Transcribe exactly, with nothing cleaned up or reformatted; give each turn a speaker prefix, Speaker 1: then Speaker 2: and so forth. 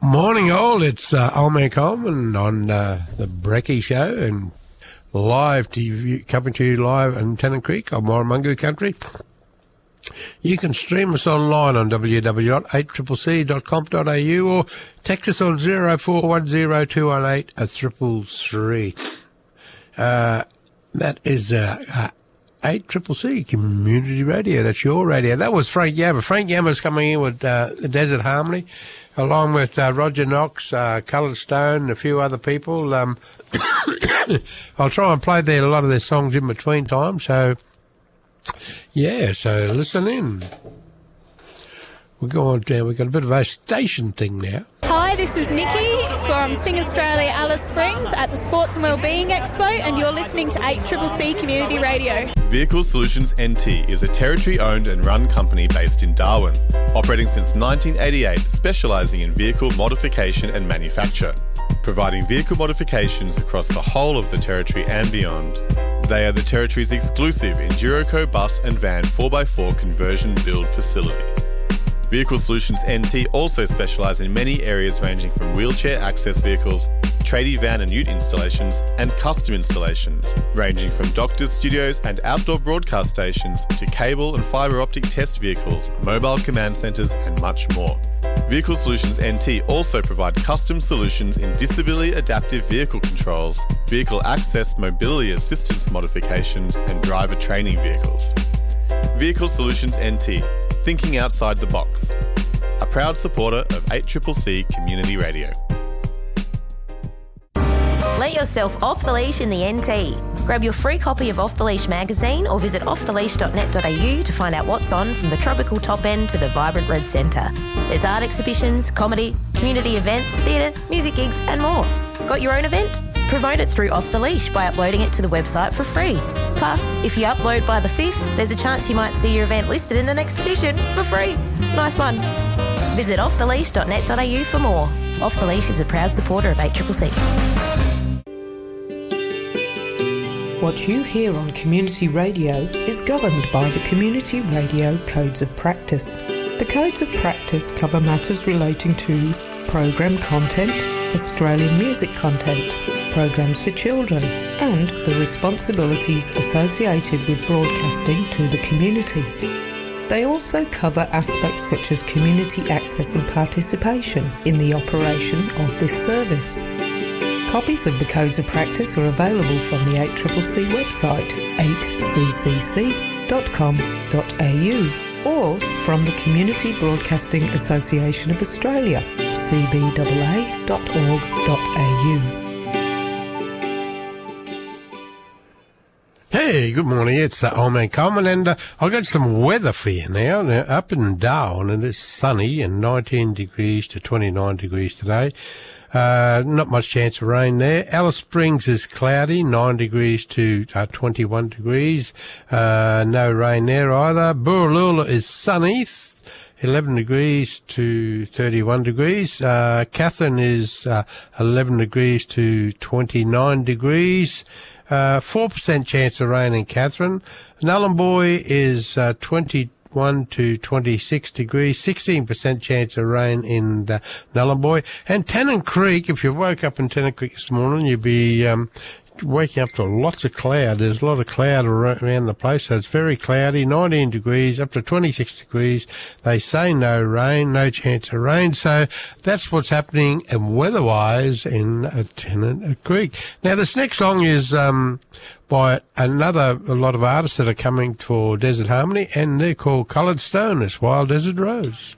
Speaker 1: Morning all, it's uh, Old Man Coleman on uh, the Brecky Show and live T V, coming to you live in Tennant Creek on Warramungu country. You can stream us online on w w w dot eight c c c dot com dot a u or text us on zero four one zero two one eight triple three. Uh, that is uh, uh, eight C C C Community Radio. That's your radio. That was Frank Yammer. Frank Yammer's coming in with uh, Desert Harmony, along with uh, Roger Knox, uh, Coloured Stone, and a few other people. Um, I'll try and play their, a lot of their songs in between time. So, yeah, so listen in. We're going down. We've got a bit of a station thing now.
Speaker 2: Hi, this is Nikki from Sing Australia Alice Springs at the Sports and Wellbeing Expo, and you're listening to eight C C C Community Radio.
Speaker 3: Vehicle Solutions N T is a territory-owned and run company based in Darwin, operating since nineteen eighty-eight, specialising in vehicle modification and manufacture, providing vehicle modifications across the whole of the territory and beyond. They are the territory's exclusive Enduroco bus and van four by four conversion build facility. Vehicle Solutions N T also specialise in many areas ranging from wheelchair access vehicles, tradie van and ute installations, and custom installations, ranging from doctors' studios and outdoor broadcast stations to cable and fibre optic test vehicles, mobile command centres and much more. Vehicle Solutions N T also provide custom solutions in disability adaptive vehicle controls, vehicle access mobility assistance modifications and driver training vehicles. Vehicle Solutions N T, thinking outside the box. A proud supporter of eight C C C Community Radio.
Speaker 4: Let yourself off the leash in the N T. Grab your free copy of Off the Leash magazine or visit off the leash dot net dot a u to find out what's on from the tropical top end to the vibrant Red Centre. There's art exhibitions, comedy, community events, theatre, music gigs and more. Got your own event? Promote it through Off the Leash by uploading it to the website for free. Plus, if you upload by the fifth, there's a chance you might see your event listed in the next edition for free. Nice one. Visit off the leash dot net dot a u for more. Off the Leash is a proud supporter of eight C C C.
Speaker 5: What you hear on Community Radio is governed by the Community Radio Codes of Practice. The Codes of Practice cover matters relating to program content, Australian music content, programs for children, and the responsibilities associated with broadcasting to the community. They also cover aspects such as community access and participation in the operation of this service. Copies of the Codes of Practice are available from the eight C C C website, eight c c c dot com dot a u, or from the Community Broadcasting Association of Australia, c b a a dot org dot a u.
Speaker 1: Hey, good morning. It's uh, Old Man Coleman, and uh, I've got some weather for you now. Now, up in Darwin, and it's sunny and nineteen degrees to twenty-nine degrees today. Uh, not much chance of rain there. Alice Springs is cloudy, nine degrees to uh, twenty-one degrees. Uh, no rain there either. Burralula is sunny, eleven degrees to thirty-one degrees. Uh, Katherine is uh, eleven degrees to twenty-nine degrees. Uh, four percent chance of rain in Katherine. Nhulunbuy is uh, twenty-one to twenty-six degrees, sixteen percent chance of rain in uh, Nhulunbuy. And Tennant Creek, if you woke up in Tennant Creek this morning, you'd be um, waking up to lots of cloud. There's a lot of cloud around the place, so it's very cloudy, nineteen degrees, up to twenty-six degrees. They say no rain, no chance of rain, so that's what's happening and weather-wise in uh, Tennant Creek. Now, this next song is um, by another, a lot of artists that are coming for Desert Harmony, and they're called Coloured Stone. It's Wild Desert Rose.